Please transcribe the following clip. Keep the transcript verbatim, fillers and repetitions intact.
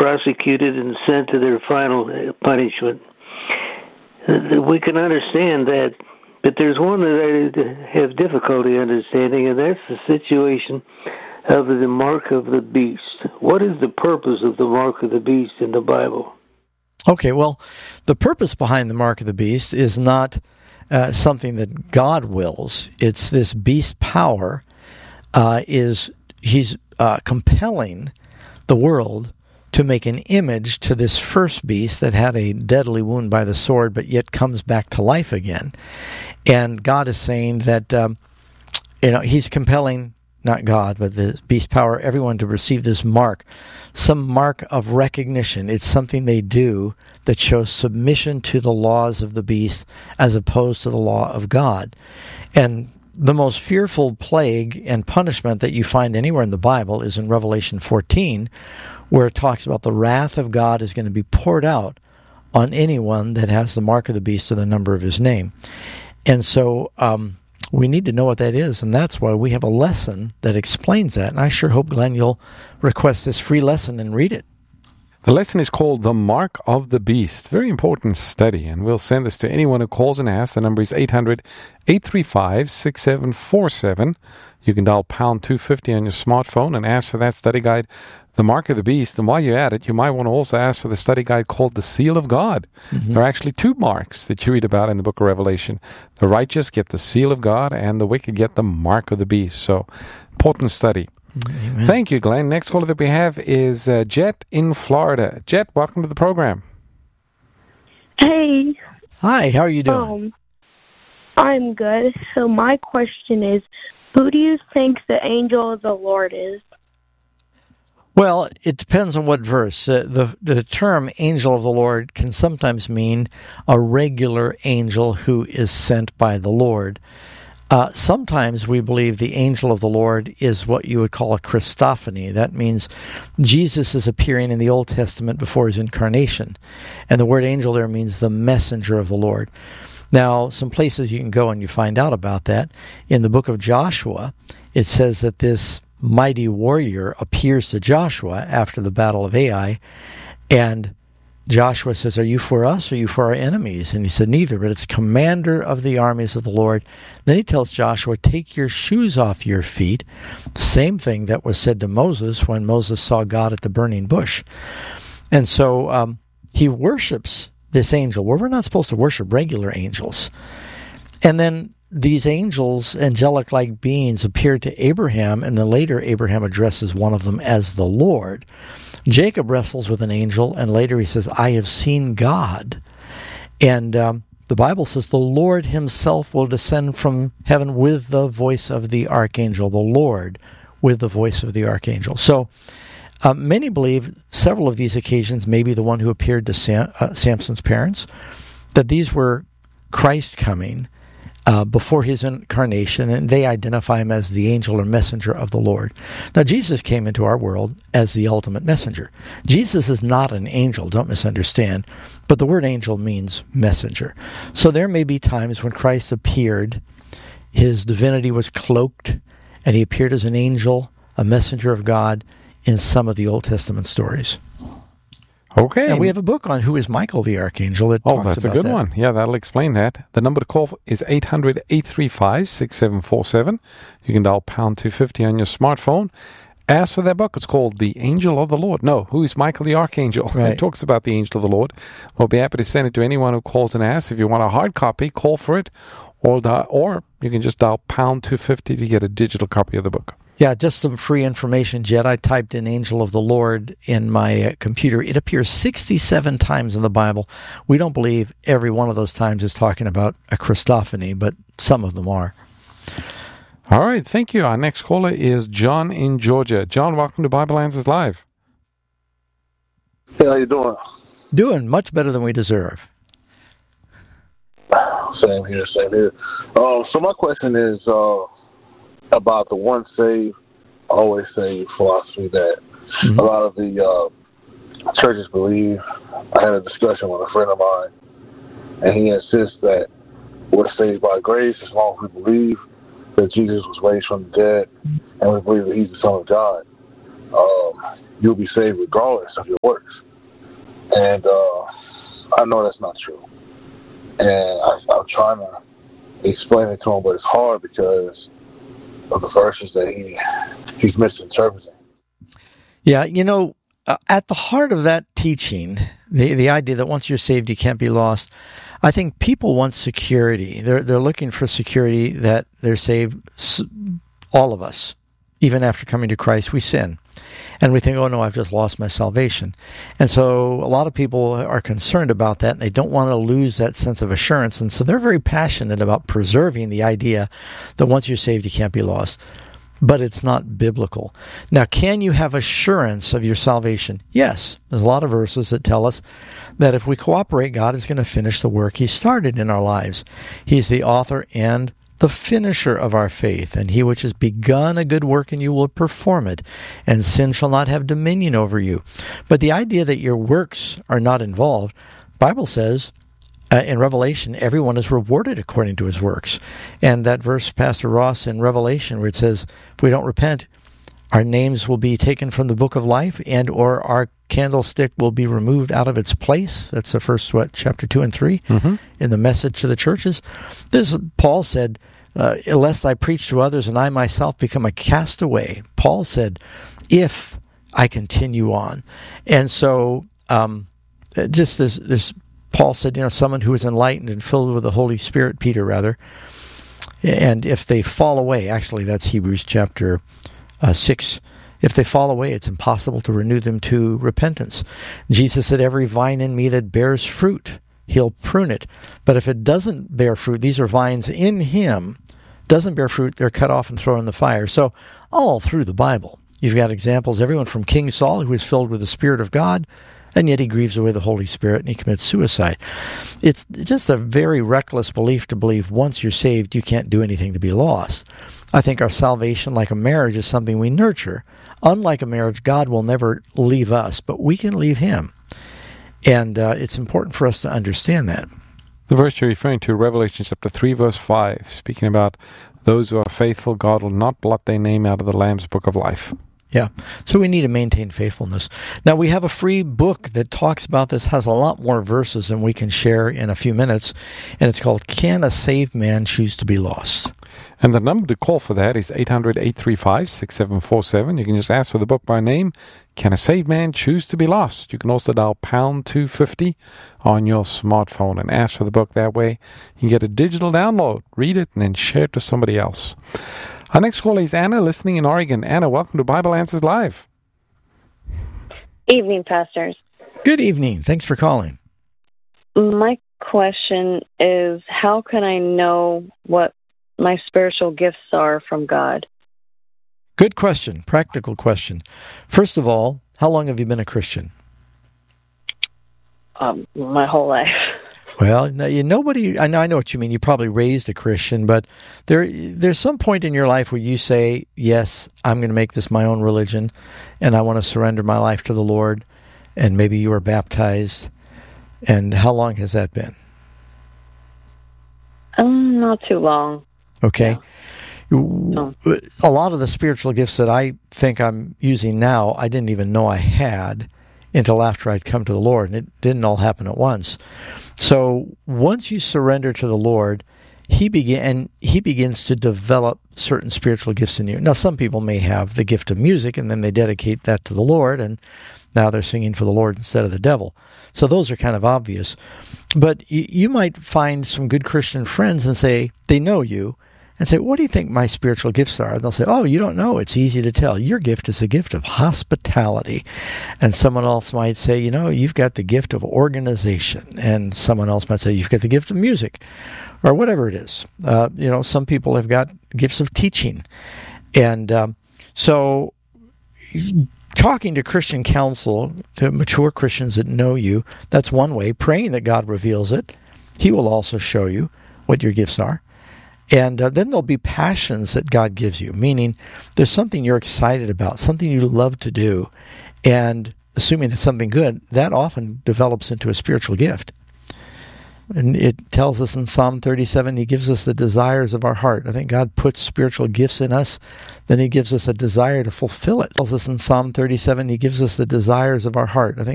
prosecuted and sent to their final punishment. We can understand that, but there's one that I have difficulty understanding, and that's the situation of the mark of the beast. What is the purpose of the mark of the beast in the Bible? Okay, well, the purpose behind the mark of the beast is not uh, something that God wills. It's this beast power uh, is he's uh, compelling the world to make an image to this first beast that had a deadly wound by the sword, but yet comes back to life again. And God is saying that um, you know he's compelling, not God, but the beast power, everyone to receive this mark, some mark of recognition. It's something they do that shows submission to the laws of the beast as opposed to the law of God. And the most fearful plague and punishment that you find anywhere in the Bible is in Revelation fourteen, where it talks about the wrath of God is going to be poured out on anyone that has the mark of the beast or the number of his name. And so um, we need to know what that is, and that's why we have a lesson that explains that. And I sure hope, Glenn, you'll request this free lesson and read it. The lesson is called The Mark of the Beast. Very important study, and we'll send this to anyone who calls and asks. The number is eight hundred, eight three five, six seven four seven. You can dial pound two fifty on your smartphone and ask for that study guide, The Mark of the Beast. And while you're at it, you might want to also ask for the study guide called The Seal of God. Mm-hmm. There are actually two marks that you read about in the book of Revelation. The righteous get the seal of God, and the wicked get the mark of the beast. So, important study. Amen. Thank you, Glenn. Next caller that we have is uh, Jet in Florida. Jet, welcome to the program. Hey. Hi, how are you doing? Um, I'm good. So my question is, who do you think the angel of the Lord is? Well, it depends on what verse. Uh, the the term angel of the Lord can sometimes mean a regular angel who is sent by the Lord. Uh, sometimes we believe the angel of the Lord is what you would call a Christophany. That means Jesus is appearing in the Old Testament before his incarnation. And the word angel there means the messenger of the Lord. Now, some places you can go and you find out about that. In the book of Joshua, it says that this mighty warrior appears to Joshua after the battle of Ai, and Joshua says, "Are you for us or are you for our enemies?" And he said, "Neither, but it's commander of the armies of the Lord." Then he tells Joshua, "Take your shoes off your feet." Same thing that was said to Moses when Moses saw God at the burning bush. And so um, he worships this angel, where we're not supposed to worship regular angels. And then these angels, angelic-like beings, appeared to Abraham, and then later Abraham addresses one of them as the Lord. Jacob wrestles with an angel, and later he says, "I have seen God." And um, the Bible says the Lord himself will descend from heaven with the voice of the archangel, the Lord with the voice of the archangel. So uh, many believe several of these occasions, maybe the one who appeared to Sam, uh, Samson's parents, that these were Christ coming Uh, before his incarnation, and they identify him as the angel or messenger of the Lord. Now, Jesus came into our world as the ultimate messenger. Jesus is not an angel, don't misunderstand, but the word angel means messenger. So there may be times when Christ appeared, his divinity was cloaked, and he appeared as an angel, a messenger of God, in some of the Old Testament stories. Okay. And we have a book on who is Michael the Archangel that Oh, talks that's a about good that. one. Yeah, that'll explain that. The number to call is eight hundred, eight three five, six seven four seven. You can dial pound two fifty on your smartphone. Ask for that book. It's called The Angel of the Lord. No, who is Michael the Archangel? Right. It talks about the Angel of the Lord. We'll be happy to send it to anyone who calls and asks. If you want a hard copy, call for it, or, dial, or you can just dial pound two fifty to get a digital copy of the book. Yeah, just some free information, Jet. I typed in Angel of the Lord in my uh, computer. It appears sixty-seven times in the Bible. We don't believe every one of those times is talking about a Christophany, but some of them are. All right, thank you. Our next caller is John in Georgia. John, welcome to Bible Answers Live. Hey, how you doing? Doing much better than we deserve. Same here, same here. Uh, so my question is uh, about the once saved, always saved philosophy that mm-hmm. a lot of the uh, churches believe. I had a discussion with a friend of mine, and he insists that we're saved by grace as long as we believe that Jesus was raised from the dead, and we believe that he's the Son of God. um, you'll be saved regardless of your works. And uh, I know that's not true. And I, I'm trying to explain it to him, but it's hard because of the verses that he he's misinterpreting. Yeah, you know, uh, at the heart of that teaching, the the idea that once you're saved, you can't be lost, I think people want security. They're they're looking for security that they're saved. All of us, even after coming to Christ, we sin. And we think, oh no, I've just lost my salvation. And so a lot of people are concerned about that, and they don't want to lose that sense of assurance. And so they're very passionate about preserving the idea that once you're saved, you can't be lost. But it's not biblical. Now, can you have assurance of your salvation? Yes. There's a lot of verses that tell us that if we cooperate, God is going to finish the work He started in our lives. He's the author and the finisher of our faith, and He which has begun a good work in you will perform it, and sin shall not have dominion over you. But the idea that your works are not involved, the Bible says uh, in Revelation, everyone is rewarded according to his works. And that verse, Pastor Ross, in Revelation, where it says, if we don't repent, our names will be taken from the book of life, and or our candlestick will be removed out of its place. That's the first, what, chapter two and three, mm-hmm. in the message to the churches. This, Paul said, uh, lest I preach to others and I myself become a castaway. Paul said, if I continue on. And so, um, just this, this, Paul said, you know, someone who is enlightened and filled with the Holy Spirit, Peter rather, and if they fall away, actually that's Hebrews chapter Uh, six, if they fall away, it's impossible to renew them to repentance. Jesus said, every vine in me that bears fruit, He'll prune it. But if it doesn't bear fruit, these are vines in Him, doesn't bear fruit, they're cut off and thrown in the fire. So all through the Bible, you've got examples, everyone from King Saul, who is filled with the Spirit of God, and yet he grieves away the Holy Spirit and he commits suicide. It's just a very reckless belief to believe once you're saved, you can't do anything to be lost. I think our salvation, like a marriage, is something we nurture. Unlike a marriage, God will never leave us, but we can leave Him. And uh, it's important for us to understand that. The verse you're referring to, Revelation chapter three, verse five, speaking about those who are faithful, God will not blot their name out of the Lamb's book of life. Yeah, so we need to maintain faithfulness. Now, we have a free book that talks about this, has a lot more verses than we can share in a few minutes, and it's called Can a Saved Man Choose to Be Lost? And the number to call for that is eight hundred, eight three five, six seven four seven. You can just ask for the book by name, Can a Saved Man Choose to Be Lost? You can also dial pound two fifty on your smartphone and ask for the book that way. You can get a digital download, read it, and then share it to somebody else. Our next caller is Anna, listening in Oregon. Anna, welcome to Bible Answers Live. Evening, pastors. Good evening. Thanks for calling. My question is, how can I know what my spiritual gifts are from God? Good question. Practical question. First of all, how long have you been a Christian? Um, my whole life. Well, nobody. I know, I know what you mean. You probably raised a Christian, but there, there's some point in your life where you say, "Yes, I'm going to make this my own religion, and I want to surrender my life to the Lord." And maybe you were baptized. And how long has that been? Um, not too long. Okay. Yeah. No. A lot of the spiritual gifts that I think I'm using now, I didn't even know I had until after I'd come to the Lord, and it didn't all happen at once. So once you surrender to the Lord, He begin and He begins to develop certain spiritual gifts in you. Now, some people may have the gift of music, and then they dedicate that to the Lord, and now they're singing for the Lord instead of the devil. So those are kind of obvious. But you, you might find some good Christian friends and say, they know you, and say, what do you think my spiritual gifts are? And they'll say, oh, you don't know. It's easy to tell. Your gift is a gift of hospitality. And someone else might say, you know, you've got the gift of organization. And someone else might say, you've got the gift of music, or whatever it is. Uh, you know, some people have got gifts of teaching. And um, so talking to Christian counsel, to mature Christians that know you, that's one way. Praying that God reveals it. He will also show you what your gifts are. And uh, then there'll be passions that God gives you, meaning there's something you're excited about, something you love to do. And assuming it's something good, that often develops into a spiritual gift. And it tells us in Psalm thirty-seven, he gives us the desires of our heart. I think God puts spiritual gifts in us, then he gives us a desire to fulfill it. It tells us in Psalm thirty-seven, he gives us the desires of our heart. I think